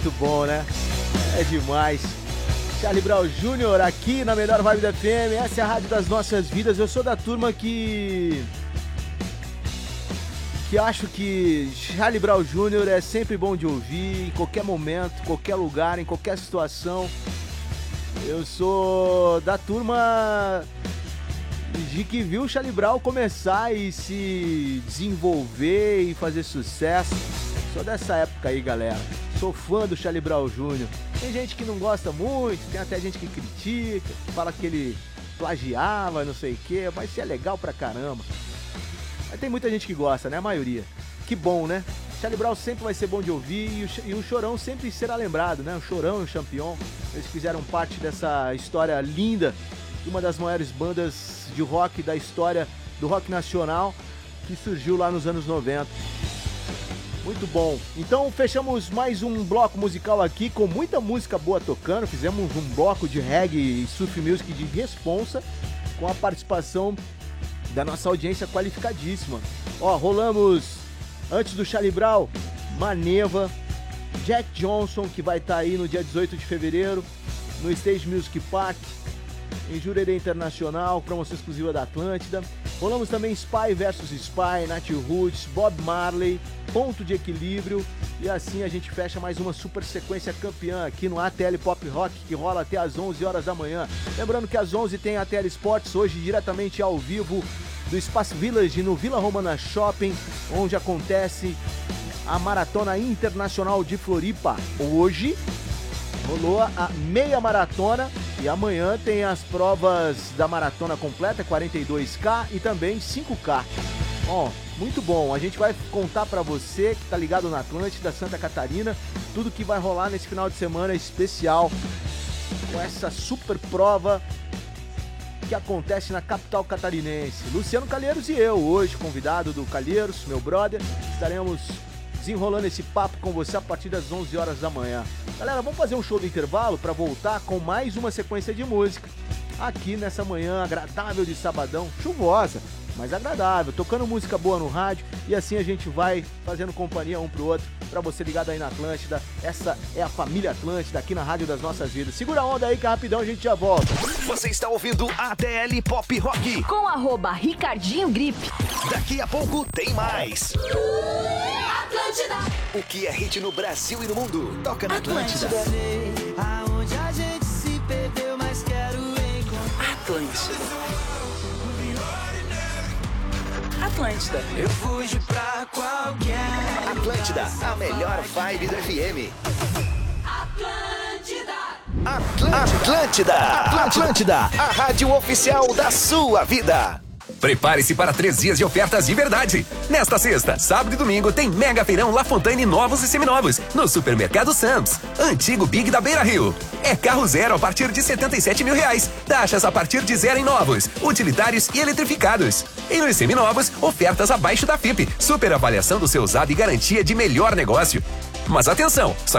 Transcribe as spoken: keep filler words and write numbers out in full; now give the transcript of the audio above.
muito bom, né? É demais. Charlie Brown Júnior aqui na melhor vibe da F M. Essa é a rádio das nossas vidas. Eu sou da turma que... que acho que Charlie Brown Júnior é sempre bom de ouvir, em qualquer momento, qualquer lugar, em qualquer situação. Eu sou da turma de que viu o Charlie Brown começar e se desenvolver e fazer sucesso. Sou dessa época aí, galera. Sou fã do Charlie Brown Júnior Tem gente que não gosta muito, tem até gente que critica, fala que ele plagiava, não sei o quê, mas isso é legal pra caramba. Mas tem muita gente que gosta, né? A maioria. Que bom, né? Charlie Brown sempre vai ser bom de ouvir e o, e o Chorão sempre será lembrado, né? O Chorão e o Champion, eles fizeram parte dessa história linda de uma das maiores bandas de rock da história do rock nacional, que surgiu lá nos anos noventa. Muito bom. Então fechamos mais um bloco musical aqui com muita música boa tocando. Fizemos um bloco de reggae e surf music de responsa com a participação da nossa audiência qualificadíssima. Ó, rolamos antes do Charlie Brown, Maneva, Jack Johnson, que vai estar aí no dia dezoito de fevereiro no Stage Music Park em Jurerê Internacional, promoção exclusiva da Atlântida. Rolamos também Spy versus. Spy, Nat Roots, Bob Marley, Ponto de Equilíbrio, e assim a gente fecha mais uma super sequência campeã aqui no A T L Pop Rock, que rola até às onze horas da manhã. Lembrando que às onze tem a T L Sports, hoje diretamente ao vivo do Espaço Village no Vila Romana Shopping, onde acontece a Maratona Internacional de Floripa. Hoje rolou a meia maratona e amanhã tem as provas da maratona completa, quarenta e dois K e também cinco K. Ó, muito bom. A gente vai contar pra você que tá ligado na Atlântida, Santa Catarina, tudo que vai rolar nesse final de semana especial com essa super prova que acontece na capital catarinense. Luciano Calheiros e eu, hoje convidado do Calheiros, meu brother, estaremos desenrolando esse papo com você a partir das onze horas da manhã. Galera, vamos fazer um show do intervalo para voltar com mais uma sequência de música aqui nessa manhã agradável de sabadão, chuvosa, mas agradável, tocando música boa no rádio, e assim a gente vai fazendo companhia um pro outro, para você ligado aí na Atlântida. Essa é a família Atlântida aqui na Rádio das Nossas Vidas. Segura a onda aí que rapidão a gente já volta. Você está ouvindo A T L Pop Rock com arroba Ricardinho Gripe. Daqui a pouco tem mais. Atlântida. O que é hit no Brasil e no mundo toca na Atlântida. Aonde a gente se perdeu, mas quero encontrar. Atlântida. Atlântida. Eu fujo pra qualquer. Atlântida, a melhor vibe do F M. Atlântida. Atlântida. Atlântida. Atlântida, a rádio oficial da sua vida. Prepare-se para três dias de ofertas de verdade. Nesta sexta, sábado e domingo tem Mega Feirão La Fontaine novos e seminovos no Supermercado Sam's, antigo Big da Beira Rio. É carro zero a partir de setenta e sete mil reais. Taxas a partir de zero em novos, utilitários e eletrificados. E nos seminovos, ofertas abaixo da F I P. Super avaliação do seu usado e garantia de melhor negócio. Mas atenção, só